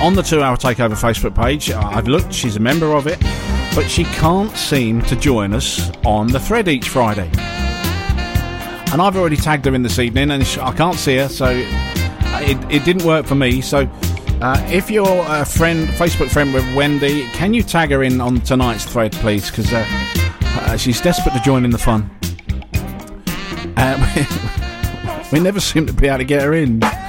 on the 2 Hour Takeover Facebook page. I've looked, she's a member of it, but she can't seem to join us on the thread each Friday. And I've already tagged her in this evening, and I can't see her, so it didn't work for me. So if you're a Facebook friend with Wendy, can you tag her in on tonight's thread, please? Because she's desperate to join in the fun. We never seem to be able to get her in.